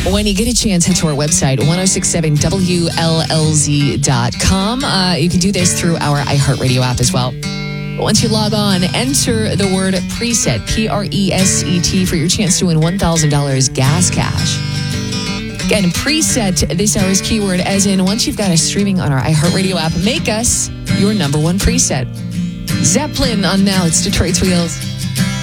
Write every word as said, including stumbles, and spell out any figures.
When you get a chance, head to our website, ten sixty-seven W L L Z dot com. Uh, you can do this through our iHeartRadio app as well. Once you log on, enter the word preset, P R E S E T, for your chance to win one thousand dollars gas cash. Again, preset this hour's keyword, as in once you've got us streaming on our iHeartRadio app, make us your number one preset. Zeppelin on Now. It's Detroit's Wheels.